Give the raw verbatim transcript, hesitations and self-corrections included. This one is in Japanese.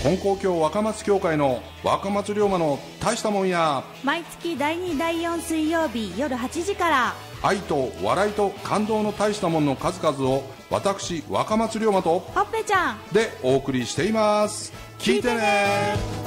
金光教若松教会の若松龍馬の大したもんや、 毎月だいにだいよん水曜日夜はちじから、 愛と笑いと感動の大したもんの数々を私若松龍馬とほっぺちゃんでお送りしています。聞いてね。